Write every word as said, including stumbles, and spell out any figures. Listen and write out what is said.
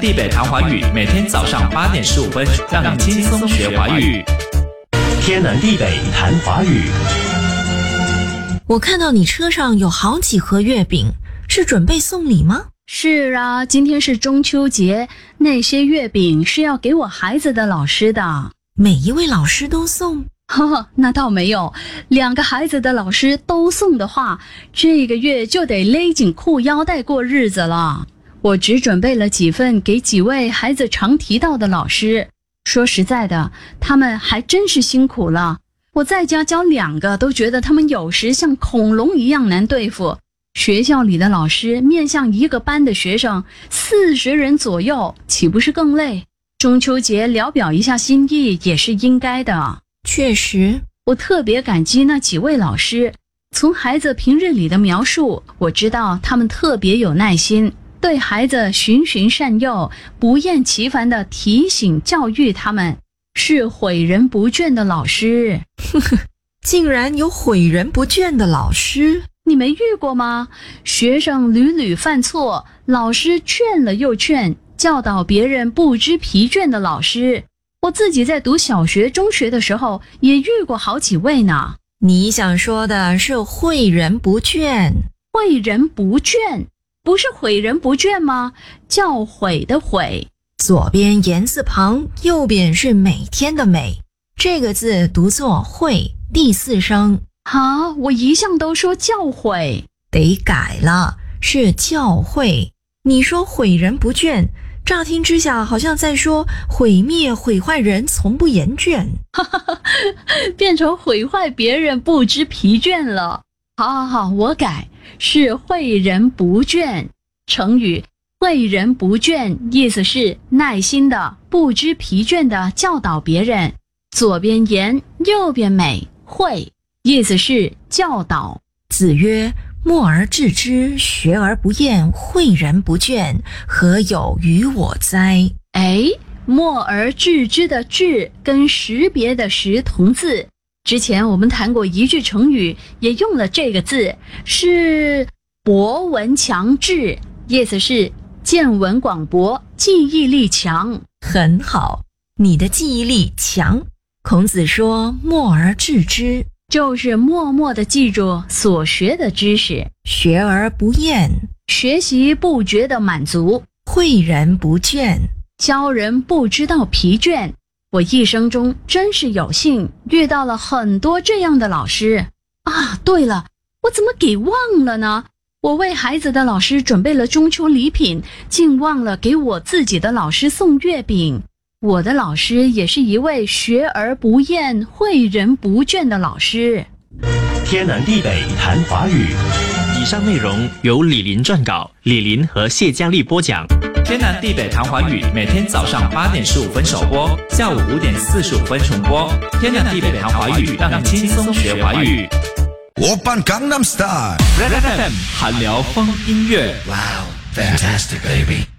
地北谈华语，每天早上八点十五分，让你轻松学华语。 天南地北谈华语。 我看到你车上有好几盒月饼，是准备送礼吗？ 是啊，今天是中秋节，那些月饼是要给我孩子的老师的。 每一位老师都送？ 呵呵，那倒没有，两个孩子的老师都送的话，这个月就得勒紧裤腰带过日子了。我只准备了几份给几位孩子常提到的老师，说实在的，他们还真是辛苦了。我在家教两个都觉得他们有时像恐龙一样难对付。学校里的老师面向一个班的学生四十人左右，岂不是更累？中秋节聊表一下心意也是应该的。 确实， 我特别感激那几位老师，从孩子平日里的描述，我知道他们特别有耐心，对孩子循循善诱，不厌其烦地提醒教育他们，是诲人不倦的老师。 竟然有诲人不倦的老师， 你没遇过吗？学生屡屡犯错，老师劝了又劝，教导别人不知疲倦的老师。我自己在读小学中学的时候也遇过好几位呢。 你想说的是诲人不倦？ 诲人不倦不是诲人不倦吗？教诲的诲， 左边言字旁，右边是每天的每，这个字读作诲，第四声。 啊，我一向都说教诲， 得改了，是教诲。你说诲人不倦，乍听之下好像在说毁灭毁坏人从不言倦， 变成毁坏别人不知疲倦了。好好好，我改，是诲人不倦。成语诲人不倦意思是耐心的不知疲倦的教导别人，左边言右边美，诲意思是教导。 子曰：默而志之，学而不厌，诲人不倦，何有于我哉？ 哎，默而志之的志跟识别的识同字，之前我们谈过一句成语，也用了这个字，是博闻强志，意思是见闻广博，记忆力强。 很好，你的记忆力强。孔子说默而志之， 就是默默地记住所学的知识， 学而不厌， 学习不觉得满足， 诲人不倦， 教人不知道疲倦。我一生中真是有幸遇到了很多这样的老师啊！对了，我怎么给忘了呢？我为孩子的老师准备了中秋礼品，竟忘了给我自己的老师送月饼。我的老师也是一位学而不厌、诲人不倦的老师。 天南地北谈华语。 以上内容由李林撰稿，李林和谢佳丽播讲。天南地北谈华语，每天早上八点十五分首播，下午五点四十五分重播。天南地北谈华语，让你轻松学华语。 오빤 강남스타일 Red F M 韩聊风音乐。 Wow, fantastic baby